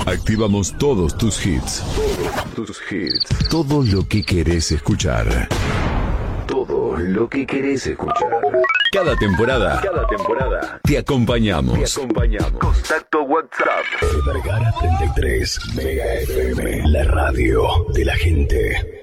Activamos todos tus hits. Todo lo que querés escuchar. Todo lo que querés escuchar. Cada temporada te acompañamos. Contacto WhatsApp. Vergara 33 Mega FM, la radio de la gente.